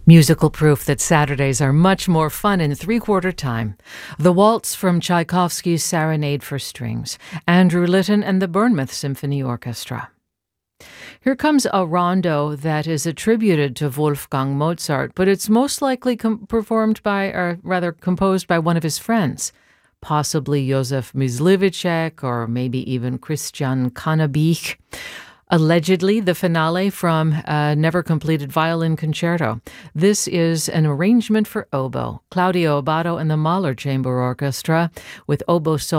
Musical proof that Saturdays are much more fun in three-quarter time. The Waltz from Tchaikovsky's Serenade for Strings, Andrew Litton and the Bournemouth Symphony Orchestra. Here comes a rondo that is attributed to Wolfgang Mozart, but it's most likely composed by one of his friends, possibly Josef Myslivicek or maybe even Christian Kannabich. Allegedly, the finale from a never-completed violin concerto. This is an arrangement for oboe. Claudio Abbado and the Mahler Chamber Orchestra with oboe solo